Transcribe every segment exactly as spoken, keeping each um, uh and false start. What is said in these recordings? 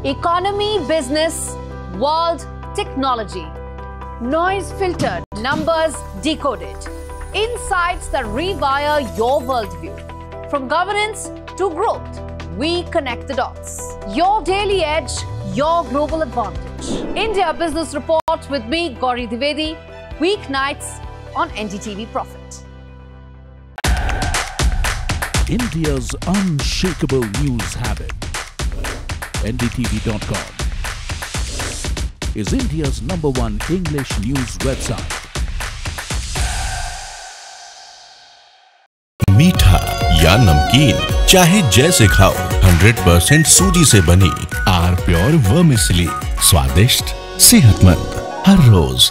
Economy, business, world, technology. Noise filtered, numbers decoded. Insights that rewire your worldview. From governance to growth, we connect the dots. Your daily edge, your global advantage. India Business Report with me, Gauri Dwivedi, weeknights on N D T V Profit. India's unshakable news habit. N D T V dot com is India's number one English news website. मीठा या नमकीन, चाहे जैसे खाओ, hundred percent सूजी से बनी are pure vermicelli, स्वादिष्ट, सेहतमंद हर रोज।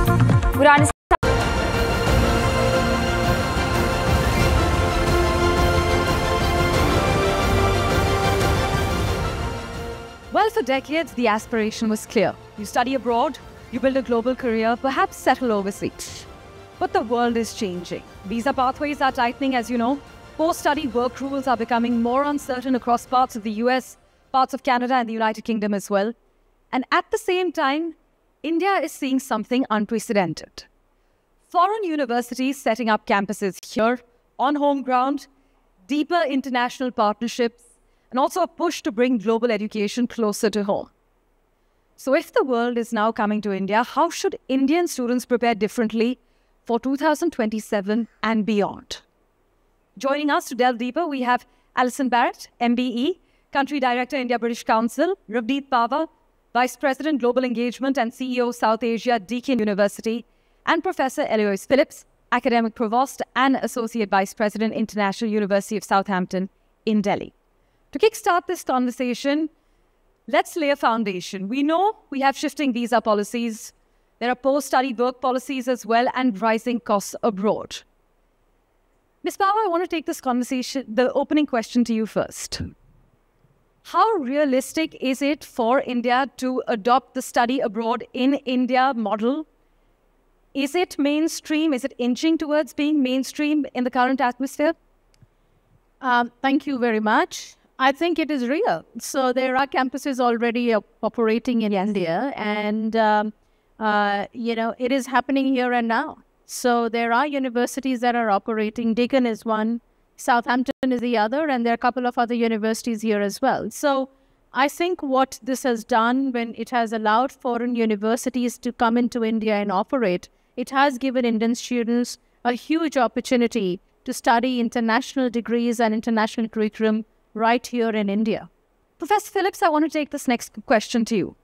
Well, for decades, the aspiration was clear. You study abroad, you build a global career, perhaps settle overseas. But the world is changing. Visa pathways are tightening, as you know. Post-study work rules are becoming more uncertain across parts of the U S, parts of Canada and the United Kingdom as well. And at the same time, India is seeing something unprecedented. Foreign universities setting up campuses here, on home ground, deeper international partnerships, and also a push to bring global education closer to home. So if the world is now coming to India, how should Indian students prepare differently for two thousand twenty-seven and beyond? Joining us to delve deeper, we have Alison Barrett, M B E, Country Director, India British Council, Ravneet Pava, Vice President, Global Engagement and C E O, South Asia, Deakin University, and Professor Eloise Phillips, Academic Provost and Associate Vice President, International University of Southampton in Delhi. To kickstart this conversation, let's lay a foundation. We know we have shifting visa policies. There are post-study work policies as well, and rising costs abroad. Miz Pava, I want to take this conversation, the opening question to you first. How realistic is it for India to adopt the study abroad in India model? Is it mainstream? Is it inching towards being mainstream in the current atmosphere? Um, thank you very much. I think it is real. So there are campuses already uh, operating in India, and um, uh, you know, it is happening here and now. So there are universities that are operating. Deakin is one, Southampton is the other, and there are a couple of other universities here as well. So I think what this has done, when it has allowed foreign universities to come into India and operate, it has given Indian students a huge opportunity to study international degrees and international curriculum right here in India. Professor Phillips, I want to take this next question to you.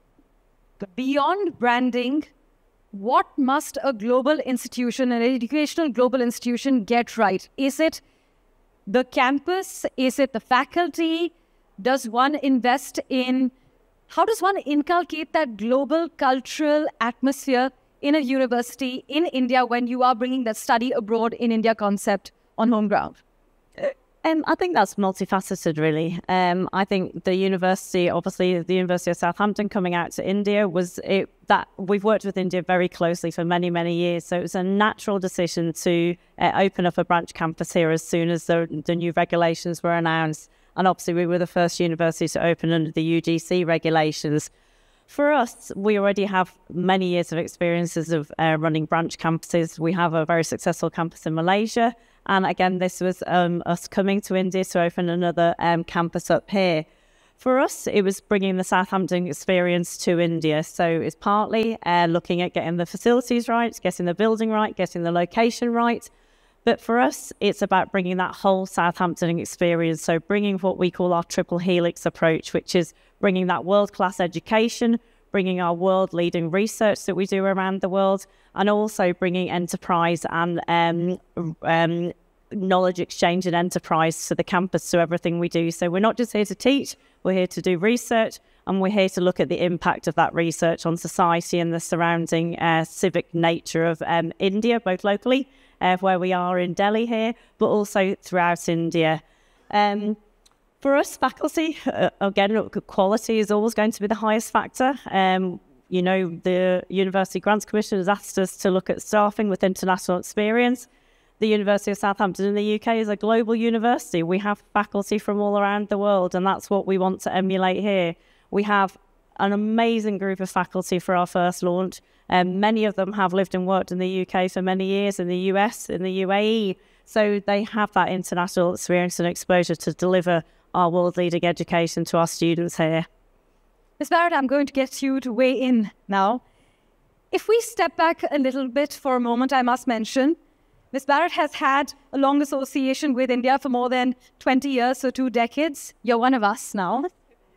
Beyond branding, what must a global institution, an educational global institution, get right? Is it the campus? Is it the faculty? Does one invest in, how does one inculcate that global cultural atmosphere in a university in India when you are bringing that study abroad in India concept on home ground? Um, I think that's multifaceted, really. Um, I think the university, obviously the University of Southampton coming out to India, was it, that we've worked with India very closely for many, many years. So it was a natural decision to uh, open up a branch campus here as soon as the, the new regulations were announced. And obviously we were the first university to open under the U G C regulations. For us, we already have many years of experiences of uh, running branch campuses. We have a very successful campus in Malaysia. And again, this was um, us coming to India to open another um, campus up here. For us, it was bringing the Southampton experience to India. So it's partly uh, looking at getting the facilities right, getting the building right, getting the location right. But for us, it's about bringing that whole Southampton experience. So bringing what we call our triple helix approach, which is bringing that world-class education, bringing our world-leading research that we do around the world, and also bringing enterprise and um, um, knowledge exchange and enterprise to the campus, to everything we do. So we're not just here to teach, we're here to do research, and we're here to look at the impact of that research on society and the surrounding uh, civic nature of um, India, both locally, uh, where we are in Delhi here, but also throughout India. Um, For us, faculty, uh, again, quality is always going to be the highest factor. Um, you know, the University Grants Commission has asked us to look at staffing with international experience. The University of Southampton in the U K is a global university. We have faculty from all around the world, and that's what we want to emulate here. We have an amazing group of faculty for our first launch. Um, many of them have lived and worked in the U K for many years, in the U S, in the U A E. So they have that international experience and exposure to deliver our world-leading education to our students here. Miz Barrett, I'm going to get you to weigh in now. If we step back a little bit for a moment, I must mention, Miz Barrett has had a long association with India for more than twenty years, so two decades. You're one of us now.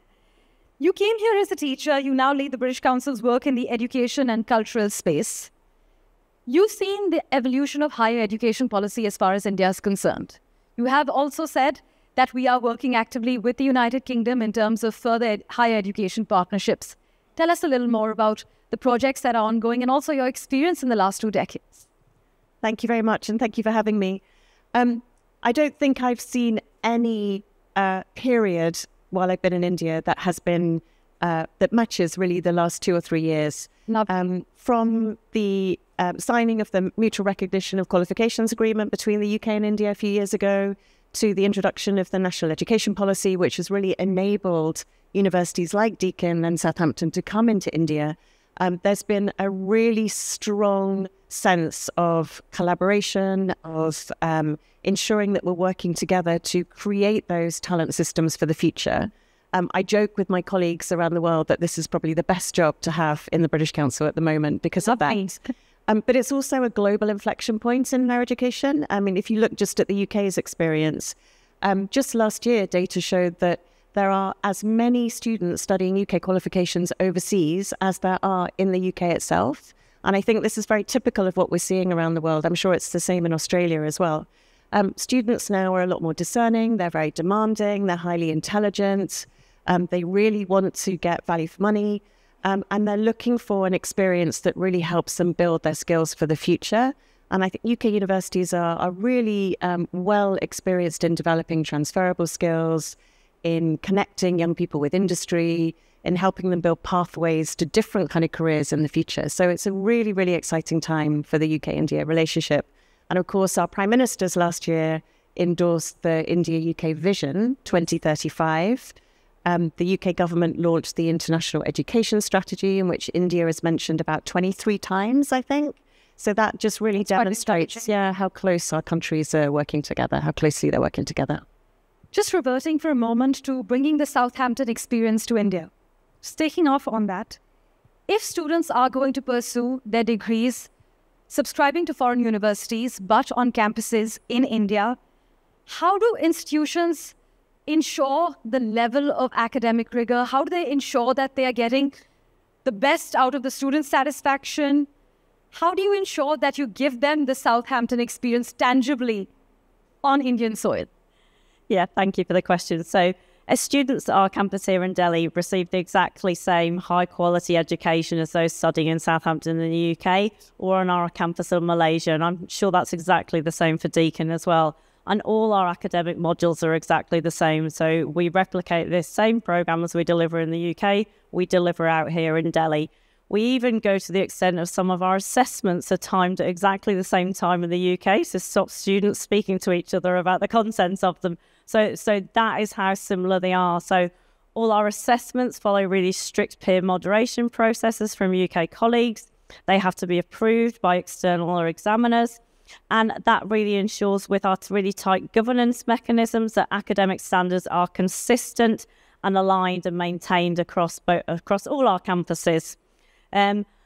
You came here as a teacher. You now lead the British Council's work in the education and cultural space. You've seen the evolution of higher education policy as far as India is concerned. You have also said that we are working actively with the United Kingdom in terms of further ed higher education partnerships. Tell us a little more about the projects that are ongoing and also your experience in the last two decades. Thank you very much, and thank you for having me. Um, I don't think I've seen any uh, period while I've been in India that has been, uh, that matches really the last two or three years. Um, from the um, signing of the Mutual Recognition of Qualifications Agreement between the U K and India a few years ago, to the introduction of the National Education Policy, which has really enabled universities like Deakin and Southampton to come into India. Um, there's been a really strong sense of collaboration, of um, ensuring that we're working together to create those talent systems for the future. Um, I joke with my colleagues around the world that this is probably the best job to have in the British Council at the moment because of that. Um, but it's also a global inflection point in higher education. I mean, if you look just at the U K's experience, um, just last year, data showed that there are as many students studying U K qualifications overseas as there are in the U K itself. And I think this is very typical of what we're seeing around the world. I'm sure it's the same in Australia as well. Um, students now are a lot more discerning. They're very demanding. They're highly intelligent. Um, they really want to get value for money. Um, and they're looking for an experience that really helps them build their skills for the future. And I think U K universities are, are really um, well experienced in developing transferable skills, in connecting young people with industry, in helping them build pathways to different kind of careers in the future. So it's a really, really exciting time for the U K India relationship. And of course, our Prime Ministers last year endorsed the India-U K Vision twenty thirty-five. Um, the U K government launched the International Education Strategy, in which India is mentioned about twenty-three times, I think. So that just really That's demonstrates yeah, how close our countries are working together, how closely they're working together. Just reverting for a moment to bringing the Southampton experience to India. Just taking off on that, if students are going to pursue their degrees, subscribing to foreign universities, but on campuses in India, how do institutions ensure the level of academic rigor? How do they ensure that they are getting the best out of the student satisfaction? How do you ensure that you give them the Southampton experience tangibly on Indian soil? Yeah, thank you for the question. So as students at our campus here in Delhi receive the exactly same high quality education as those studying in Southampton in the U K or on our campus in Malaysia, and I'm sure that's exactly the same for Deakin as well. And all our academic modules are exactly the same. So we replicate this same program as we deliver in the U K, we deliver out here in Delhi. We even go to the extent of some of our assessments are timed at exactly the same time in the U K to stop students speaking to each other about the contents of them. So, so that is how similar they are. So all our assessments follow really strict peer moderation processes from U K colleagues. They have to be approved by external examiners. And that really ensures with our really tight governance mechanisms that academic standards are consistent and aligned and maintained across, both, across all our campuses. Um,